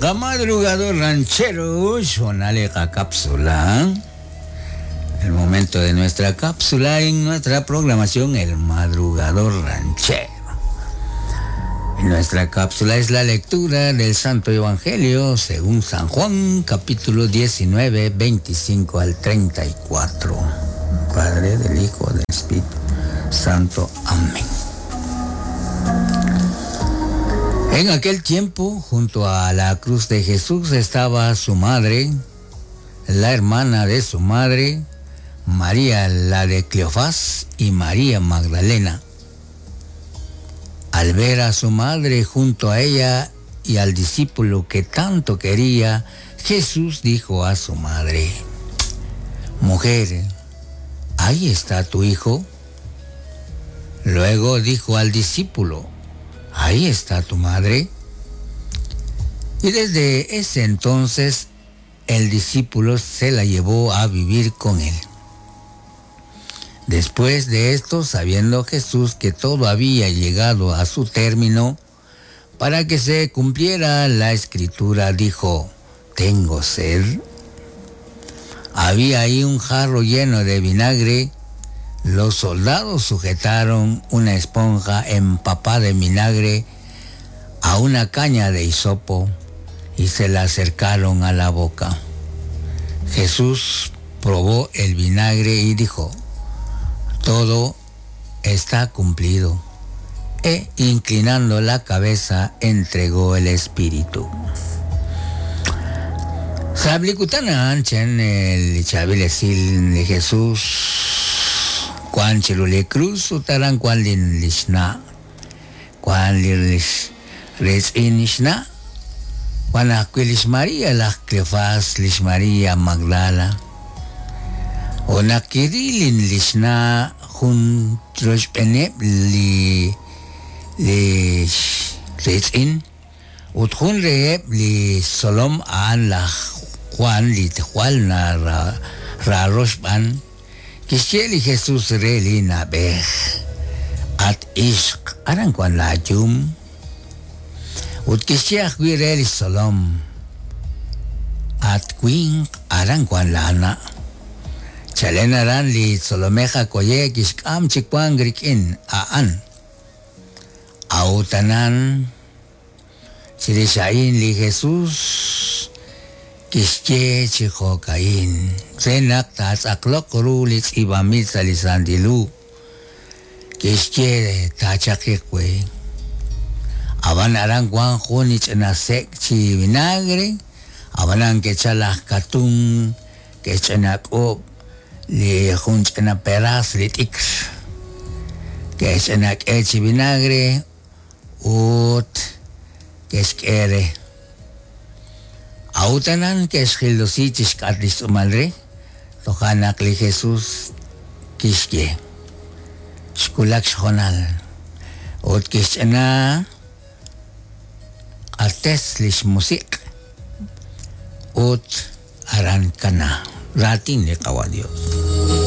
Madrugador ranchero, sonale la cápsula. El momento de nuestra cápsula en nuestra programación, el madrugador ranchero. En nuestra cápsula es la lectura del Santo Evangelio según San Juan, capítulo 19, 25 al 34. Padre, del Hijo, del Espíritu Santo. Amén. En aquel tiempo, junto a la cruz de Jesús estaba su madre, la hermana de su madre, María la de Cleofás y María Magdalena. Al ver a su madre junto a ella y al discípulo que tanto quería, Jesús dijo a su madre: Mujer, ahí está tu hijo. Luego dijo al discípulo: Ahí está tu madre. Y desde ese entonces el discípulo se la llevó a vivir con él. Después de esto, sabiendo Jesús que todo había llegado a su término, para que se cumpliera la escritura, dijo: Tengo sed. Había ahí un jarro lleno de vinagre. Los soldados sujetaron una esponja empapada de vinagre a una caña de hisopo y se la acercaron a la boca. Jesús probó el vinagre y dijo: Todo está cumplido. E inclinando la cabeza, entregó el espíritu. Sablicutana anchen el chavilesil de Jesús. Cuan chilule cruz utaran cuan lin lishna. Cuan lish in lishna. Cuan aquilis María la Cleofás lish María Magdala. O nakirilin lishna hun troshpenep li retzin. Uthun reep li solom an la Juan li tehual na raroshpan. Kisheli Jesús reli na bej. At ishq aran kwan la yum. Ut kishiach wireli solom. At queen aran kwan la na. Chalenaran li solomeja koye kishkam chikwan grikin aan. Autanan chirishain li Jesús kishke chihokain. Senak tas aklok rulis ibamit salisandilu. Kishke tachakekwe. Aban aran kwan junich nasek chi vinagre. Abanan que chalas katun que chanak op. Li junch na peras litix que chanak echi vinagre ut que esquere autanan que esgildosichis katlis umalre tohanak li Jesús kishke skulak shonal ut kishana artes lish musik ut aran kana ratin le kawa Dios.